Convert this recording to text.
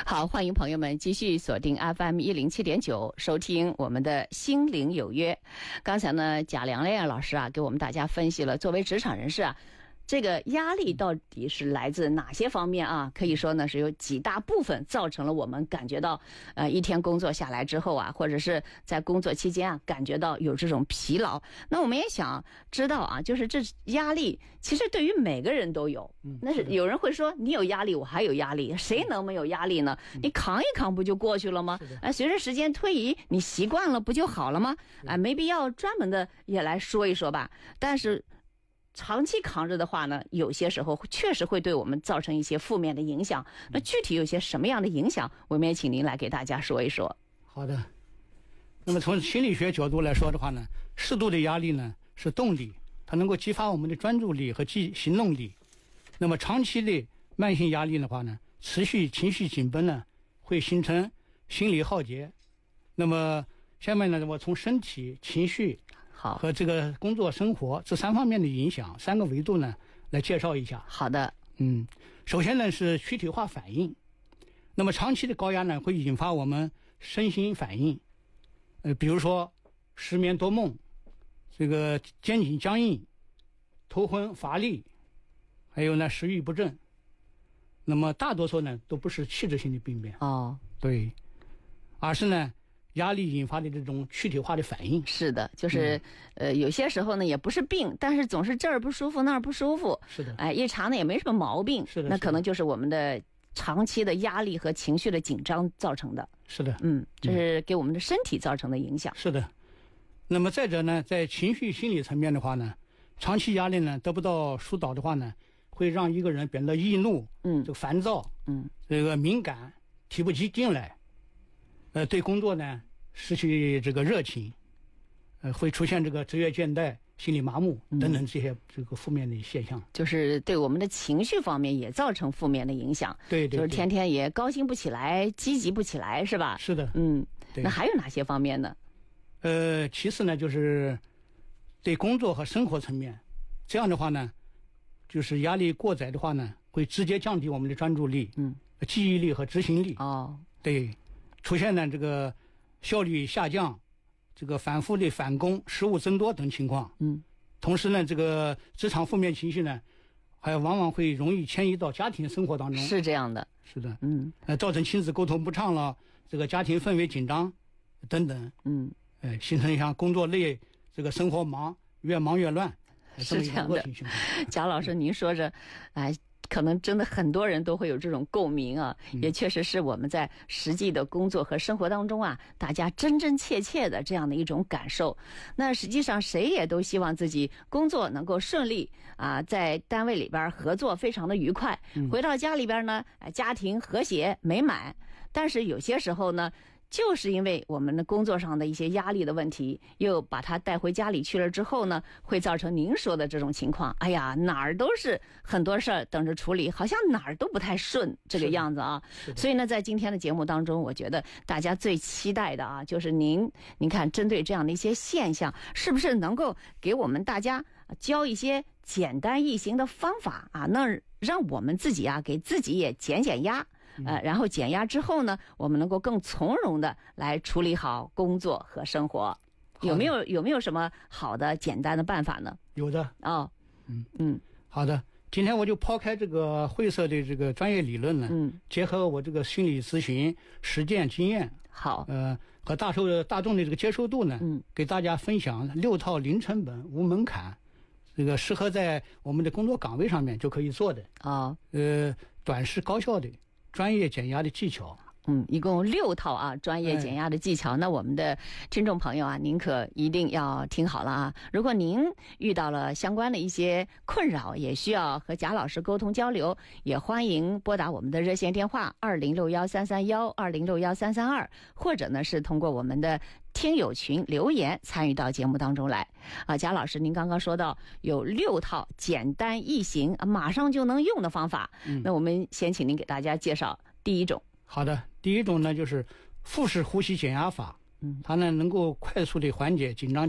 好，欢迎朋友们继续锁定 FM107.9，收听我们的心灵有约。刚才呢，贾良亮老师啊，给我们大家分析了作为职场人士啊，这个压力到底是来自哪些方面啊？可以说呢，是有几大部分造成了我们感觉到，一天工作下来之后啊，或者是在工作期间啊，感觉到有这种疲劳。那我们也想知道啊，就是这压力其实对于每个人都有。那是有人会说，你有压力，我还有压力，谁能没有压力呢？你扛一扛不就过去了吗？随着时间推移，你习惯了不就好了吗？没必要专门的也来说一说吧。但是长期扛着的话呢，有些时候确实会对我们造成一些负面的影响。那具体有些什么样的影响，我们也请您来给大家说一说。 好的。那么从心理学角度来说的话呢，适度的压力呢是动力，它能够激发我们的专注力和行动力。那么长期的慢性压力的话呢，持续情绪紧绷呢，会形成心理耗竭。那么下面呢，我从身体、情绪和这个工作生活这三方面的影响，3个维度呢来介绍一下。 好的。 首先呢是躯体化反应。那么长期的高压呢会引发我们身心反应，比如说失眠多梦，这个肩颈僵硬，头昏乏力，还有呢食欲不振。那么大多数呢都不是器质性的病变对，而是呢压力引发的这种躯体化的反应。 是的，就是有些时候呢也不是病，但是总是这儿不舒服那儿不舒服。 是的。 一查呢也没什么毛病。 是的。 那可能就是我们的长期的压力和情绪的紧张造成的。 是的。 这是给我们的身体造成的影响。 是的。那么再者呢，在情绪心理层面的话呢，长期压力呢得不到疏导的话呢，会让一个人变得易怒，这个烦躁，这个敏感，提不起劲来，对工作呢失去这个热情，会出现这个职业倦怠、心理麻木等等这些这个负面的现象。 就是对我们的情绪方面也造成负面的影响。 对， 就是天天也高兴不起来，积极不起来，是吧？ 是的。 那还有哪些方面呢？ 其次呢就是对工作和生活层面，这样的话呢，就是压力过载的话呢，会直接降低我们的专注力、记忆力和执行力。对，出现呢这个效率下降，这个反复的返工、失误增多等情况。同时呢，这个职场负面情绪呢，还往往会容易迁移到家庭生活当中。 是这样的。 是的。造成亲子沟通不畅了，这个家庭氛围紧张等等。形成像工作累，这个生活忙，越忙越乱， 是这样的。贾老师，您说着，可能真的很多人都会有这种共鸣啊，也确实是我们在实际的工作和生活当中啊，大家真真切切的这样的一种感受。那实际上谁也都希望自己工作能够顺利啊，在单位里边合作非常的愉快，回到家里边呢，家庭和谐美满。但是有些时候呢，就是因为我们的工作上的一些压力的问题，又把它带回家里去了之后呢，会造成您说的这种情况。哎呀，哪儿都是很多事儿等着处理，好像哪儿都不太顺这个样子啊。所以呢，在今天的节目当中，我觉得大家最期待的啊，就是您看，针对这样的一些现象，是不是能够给我们大家教一些简单易行的方法啊，那让我们自己啊，给自己也减压。然后减压之后呢，我们能够更从容的来处理好工作和生活。有没有什么好的简单的办法呢？ 有的。好的。今天我就抛开这个晦涩的这个专业理论呢，结合我这个心理咨询实践经验，和大众的这个接受度呢，给大家分享6套零成本无门槛，这个适合在我们的工作岗位上面就可以做的短时高效的专业减压的技巧。 一共6套啊，专业减压的技巧。那我们的听众朋友啊，您可一定要听好了啊！如果您遇到了相关的一些困扰，也需要和贾老师沟通交流，也欢迎拨打我们的热线电话20613312061332，或者呢是通过我们的听友群留言参与到节目当中来啊。贾老师，您刚刚说到有6套简单易行、马上就能用的方法，那我们先请您给大家介绍第一种。 好的。第一种呢就是腹式呼吸减压法，它呢能够快速的缓解紧张